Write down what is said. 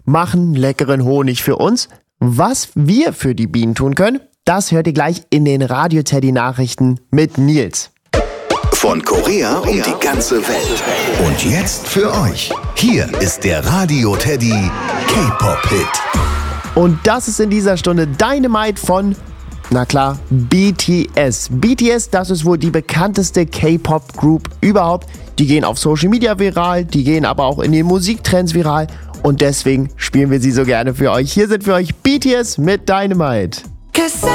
machen leckeren Honig für uns. Was wir für die Bienen tun können, das hört ihr gleich in den Radio Teddy Nachrichten mit Nils. Von Korea um die ganze Welt. Und jetzt für euch. Hier ist der Radio Teddy K-Pop-Hit. Und das ist in dieser Stunde Dynamite von, na klar, BTS. BTS, das ist wohl die bekannteste K-Pop-Group überhaupt. Die gehen auf Social Media viral, die gehen aber auch in den Musiktrends viral. Und deswegen spielen wir sie so gerne für euch. Hier sind für euch BTS mit Dynamite.